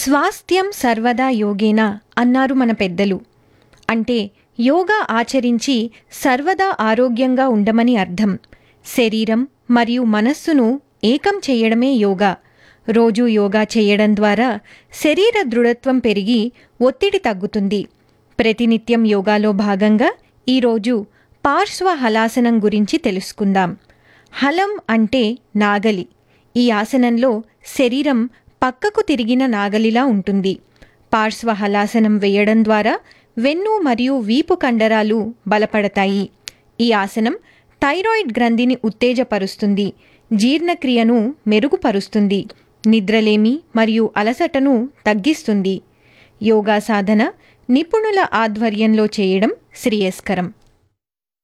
స్వాస్థ్యం సర్వదా యోగేన అన్నారు మన పెద్దలు. అంటే యోగా ఆచరించి సర్వదా ఆరోగ్యంగా ఉండమని అర్థం. శరీరం మరియు మనస్సును ఏకం చేయడమే యోగా. రోజూ యోగా చేయడం ద్వారా శరీర దృఢత్వం పెరిగి ఒత్తిడి తగ్గుతుంది. ప్రతినిత్యం యోగాలో భాగంగా ఈరోజు పార్శ్వ హలాసనం గురించి తెలుసుకుందాం. హలం అంటే నాగలి. ఈ ఆసనంలో శరీరం పక్కకు తిరిగిన నాగలిలా ఉంటుంది. పార్శ్వ హలాసనం వేయడం ద్వారా వెన్ను మరియు వీపు కండరాలు బలపడతాయి. ఈ ఆసనం థైరాయిడ్ గ్రంథిని ఉత్తేజపరుస్తుంది, జీర్ణక్రియను మెరుగుపరుస్తుంది, నిద్రలేమి మరియు అలసటను తగ్గిస్తుంది. యోగా సాధన నిపుణుల ఆధ్వర్యంలో చేయడం శ్రేయస్కరం.